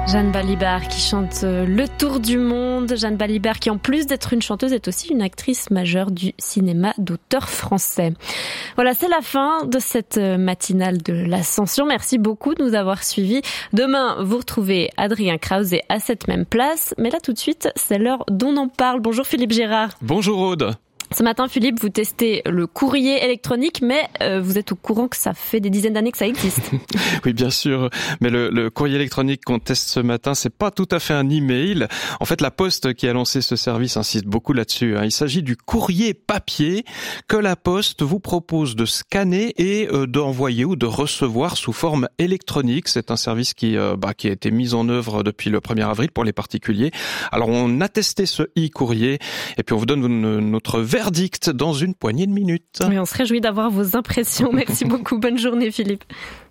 Jeanne Balibar qui chante Le Tour du Monde. Jeanne Balibar qui, en plus d'être une chanteuse, est aussi une actrice majeure du cinéma d'auteur français. Voilà, c'est la fin de cette matinale de l'Ascension. Merci beaucoup de nous avoir suivis. Demain, vous retrouvez Adrien Krause à cette même place. Mais là, tout de suite, c'est l'heure d'On en parle. Bonjour Philippe Gérard. Bonjour Aude. Ce matin, Philippe, vous testez le courrier électronique, mais vous êtes au courant que ça fait des dizaines d'années que ça existe. Oui, bien sûr. Mais le courrier électronique qu'on teste ce matin, c'est pas tout à fait un email. En fait, la Poste qui a lancé ce service insiste beaucoup là-dessus. Il s'agit du courrier papier que la Poste vous propose de scanner et d'envoyer ou de recevoir sous forme électronique. C'est un service qui a été mis en œuvre depuis le 1er avril pour les particuliers. Alors, on a testé ce e-courrier et puis on vous donne notre verdict dans une poignée de minutes. Oui, on se réjouit d'avoir vos impressions. Merci beaucoup. Bonne journée, Philippe.